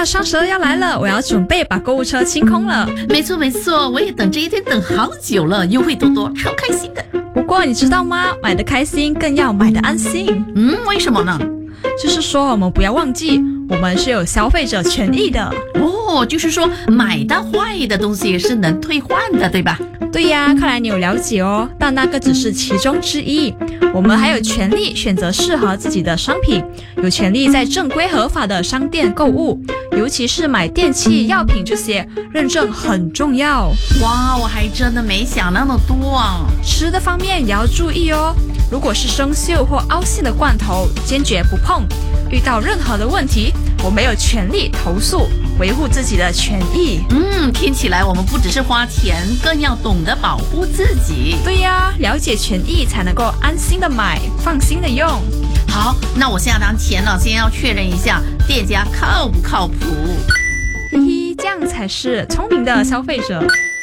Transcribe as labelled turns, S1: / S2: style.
S1: 双十二要来了，我要准备把购物车清空了。
S2: 没错，我也等这一天等好久了，优惠多多，超开心的。
S1: 不过你知道吗？买的开心更要买的安心。
S2: 为什么呢？
S1: 就是说我们不要忘记，我们是有消费者权益的。
S2: 就是说买到坏的东西也是能退换的，对吧？
S1: 对呀，看来你有了解哦，但那个只是其中之一。我们还有权利选择适合自己的商品，有权利在正规合法的商店购物，尤其是买电器、药品这些，认证很重要。
S2: 哇，我还真的没想那么多啊！
S1: 吃的方面也要注意哦，如果是生锈或凹陷的罐头，坚决不碰。遇到任何的问题，我们有权利投诉，维护自己的权益。
S2: 听起来我们不只是花钱，更要懂得保护自己。
S1: 对呀，了解权益才能够安心的买，放心的用。
S2: 好，那我下单前了，先要确认一下店家靠不靠谱。
S1: 嘿嘿，这样才是聪明的消费者。